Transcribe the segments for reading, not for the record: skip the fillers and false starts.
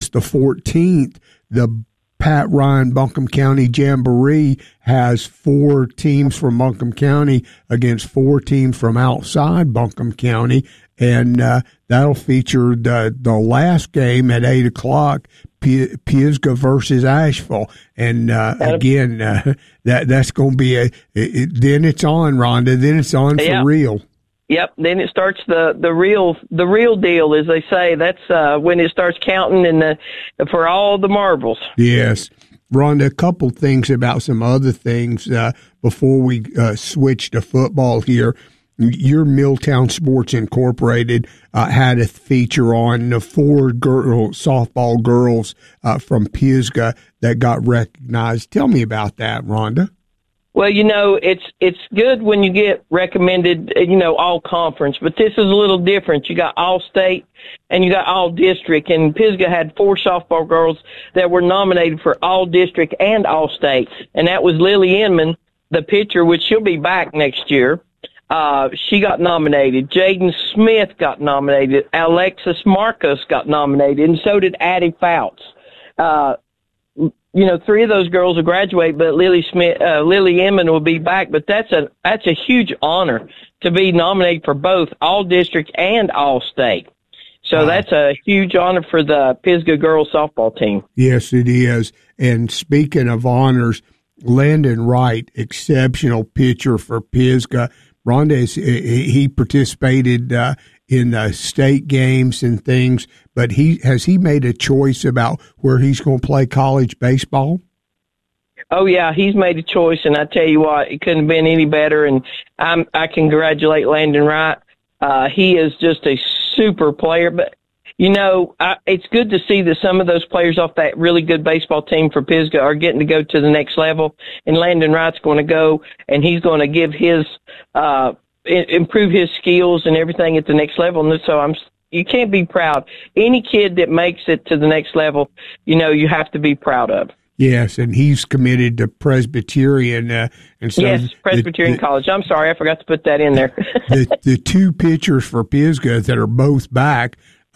August the 14th, the Pat Ryan Buncombe County Jamboree has 4 teams from Buncombe County against 4 teams from outside Buncombe County, and that'll feature the last game at 8 o'clock, Pisgah versus Asheville. And again, that's going to be then it's on, Rhonda. Then it's on for real. Yep. Then it starts the real deal, as they say. That's when it starts counting for all the marbles. Yes. Rhonda, a couple things about some other things before we switch to football here. Your Milltown Sports Incorporated had a feature on the 4 softball girls from Pisgah that got recognized. Tell me about that, Rhonda. Well, it's good when you get recommended, all conference, but this is a little different. You got all state and you got all district, and Pisgah had 4 softball girls that were nominated for all district and all state, and that was Lily Inman, the pitcher, which she'll be back next year. She got nominated. Jaden Smith got nominated. Alexis Marcus got nominated, and so did Addie Fouts. 3 of those girls will graduate, but Lily Inman will be back. But that's a huge honor to be nominated for both all district and all state. So that's a huge honor for the Pisgah girls softball team. Yes, it is. And speaking of honors, Landon Wright, exceptional pitcher for Pisgah. Rhonda, he participated in state games and things, but has he made a choice about where he's going to play college baseball? Oh yeah, he's made a choice, and I tell you what, it couldn't have been any better. And I congratulate Landon Wright. He is just a super player, but it's good to see that some of those players off that really good baseball team for Pisgah are getting to go to the next level. And Landon Wright's going to go, and he's going to give his improve his skills and everything at the next level. And so you can't be proud. Any kid that makes it to the next level, you have to be proud of. Yes, and he's committed to Presbyterian. And so yes, Presbyterian College. I'm sorry, I forgot to put that in there. the 2 pitchers for Pisgah that are both back,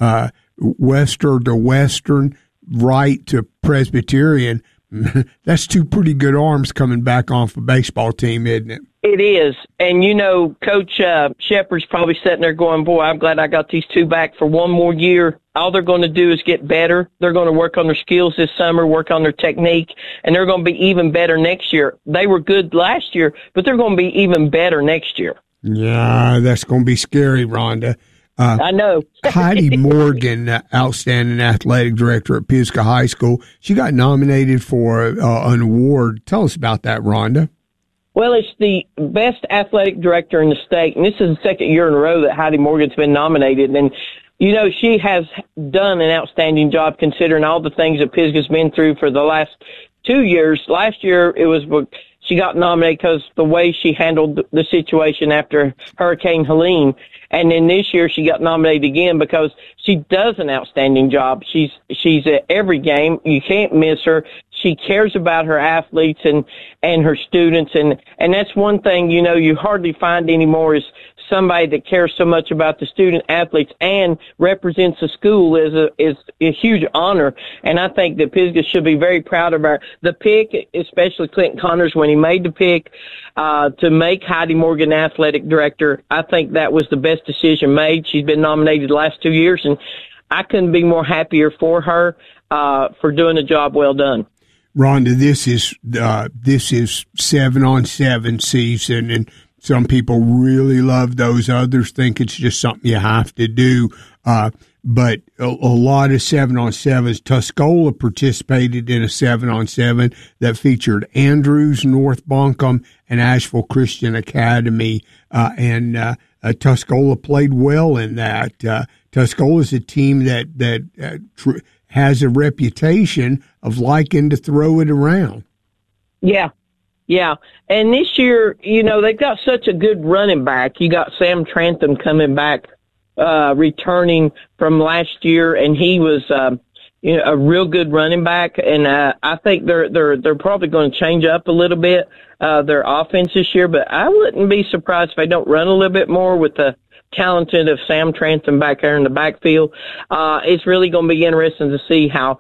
Western to Western, Wright to Presbyterian, that's 2 pretty good arms coming back off a baseball team, isn't it? It is. And, Coach Shepard's probably sitting there going, boy, I'm glad I got these 2 back for one more year. All they're going to do is get better. They're going to work on their skills this summer, work on their technique, and they're going to be even better next year. They were good last year, but they're going to be even better next year. Yeah, that's going to be scary, Rhonda. I know. Heidi Morgan, outstanding athletic director at Pisgah High School, she got nominated for an award. Tell us about that, Rhonda. Well, it's the best athletic director in the state, and this is the second year in a row that Heidi Morgan's been nominated. And, she has done an outstanding job considering all the things that Pisgah's been through for the last 2 years. Last year, she got nominated because the way she handled the situation after Hurricane Helene. And then this year she got nominated again because she does an outstanding job. She's at every game. You can't miss her. She cares about her athletes and her students. And that's one thing, you hardly find anymore is somebody that cares so much about the student athletes and represents the school is a huge honor. And I think that Pisgah should be very proud of the pick, especially Clinton Connors when he made the pick to make Heidi Morgan athletic director. I think that was the best decision made. She's been nominated the last 2 years, and I couldn't be more happier for her for doing a job well done. Rhonda, this is 7-on-7 season, and some people really love those. Others think it's just something you have to do. But a lot of 7-on-7s. Tuscola participated in a 7-on-7 that featured Andrews, North Buncombe, and Asheville Christian Academy. And Tuscola played well in that. Tuscola is a team that has a reputation of liking to throw it around. Yeah. Yeah. And this year, they've got such a good running back. You got Sam Trantham coming back, returning from last year, and he was, a real good running back. And, I think they're probably going to change up a little bit, their offense this year, but I wouldn't be surprised if they don't run a little bit more with the talented of Sam Trantham back there in the backfield. It's really going to be interesting to see how